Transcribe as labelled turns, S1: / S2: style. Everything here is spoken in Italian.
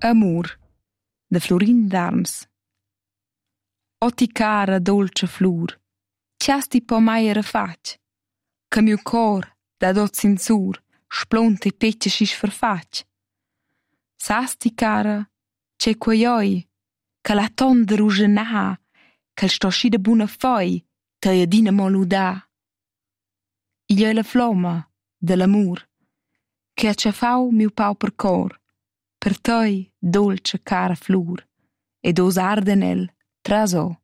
S1: Amur, da Florin d'Arms. O ti cara dolce flur, chasti po mai era fatg, che miu cor da dot sinsur splonta e petga schisch farfatg. Sas ti cara, c'è quei oi, che la ton da ruschanà, che sto schi da buna foi, te adina mo ludà. Igl è la flomma de l'amur, che ha ciafau miu pauper cor, per tei dolce cara flur, ed os arde nel trasò.